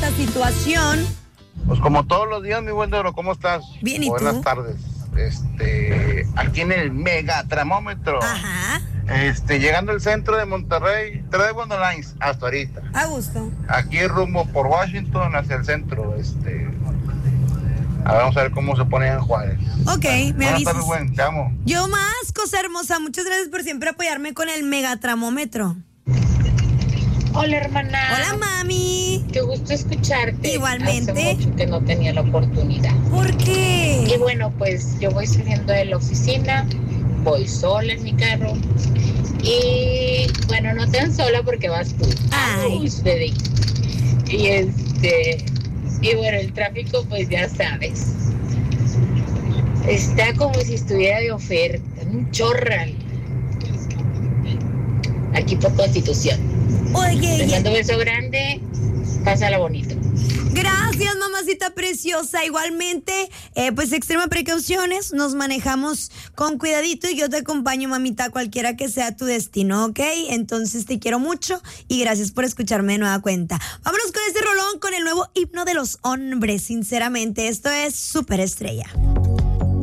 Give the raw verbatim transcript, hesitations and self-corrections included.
esta situación? Pues como todos los días, mi buen Doro, ¿cómo estás? Bien, ¿y Buenas tú? tardes. Este, aquí en el Megatramómetro. Ajá. Este, llegando al centro de Monterrey, Trébol Lines, hasta ahorita. A gusto. Aquí rumbo por Washington hacia el centro, este. A ver, vamos a ver cómo se pone en Juárez. Ok, me Buenas avisas. tardes, buen, te amo. Yo más, cosa hermosa. Muchas gracias por siempre apoyarme con el Megatramómetro. Hola, hermana. Hola, mami. Qué gusto escucharte. Igualmente. Hace mucho que no tenía la oportunidad. ¿Por qué? Y bueno, pues yo voy saliendo de la oficina, voy sola en mi carro. Y bueno, no tan sola porque vas tú. Ay. Uy, bebé. Y este, y bueno, el tráfico, pues ya sabes. Está como si estuviera de oferta, un chorral. Aquí por Constitución. Oye, Te y- mando un beso grande, pásala bonito. gracias, mamacita preciosa. Igualmente, eh, pues extrema precauciones, nos manejamos con cuidadito y yo te acompaño, mamita, cualquiera que sea tu destino, ¿ok? Entonces te quiero mucho y gracias por escucharme de nueva cuenta. Vámonos con este rolón, con el nuevo himno de los hombres, sinceramente. Esto es Superestrella.